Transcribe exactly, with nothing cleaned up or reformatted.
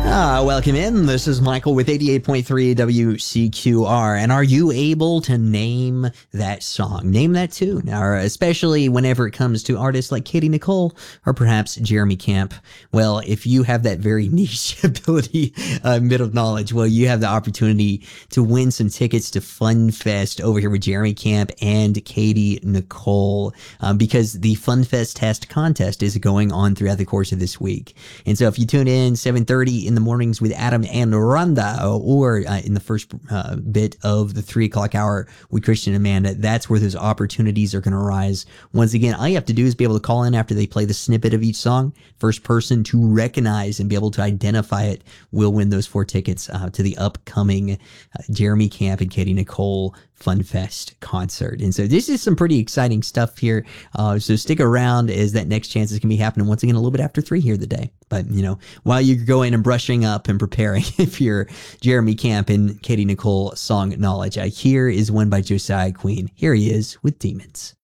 Ah, welcome in. This is Michael with eighty-eight point three W C Q R. And are you able to name that song? Name that tune, or especially whenever it comes to artists like Katy Nicole or perhaps Jeremy Camp. Well, if you have that very niche ability, uh, bit of knowledge, well, you have the opportunity to win some tickets to Fun Fest over here with Jeremy Camp and Katy Nicole, um, because the Fun Fest test contest is going on throughout the course of this week. And so if you tune in seven thirty in the mornings with Adam and Rhonda, or uh, in the first uh, bit of the three o'clock hour with Christian and Amanda, that's where those opportunities are going to arise. Once again, all you have to do is be able to call in after they play the snippet of each song. First person to recognize and be able to identify it will win those four tickets uh, to the upcoming uh, Jeremy Camp and Katy Nicole Fun Fest concert. And so this is some pretty exciting stuff here. Uh, so stick around, as that next chance is going to be happening once again a little bit after three here today. But, you know, while you're going and brushing up and preparing if you're Jeremy Camp and Katy Nicole song knowledge, uh, here is one by Josiah Queen. Here he is with Demons.